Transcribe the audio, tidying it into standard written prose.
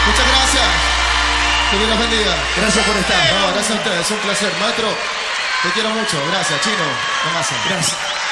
Muchas gracias. Que Dios los bendiga. Gracias por estar. No, gracias a ustedes. Es un placer. Maestro, te quiero mucho. Gracias, Chino. Tomasa. Gracias.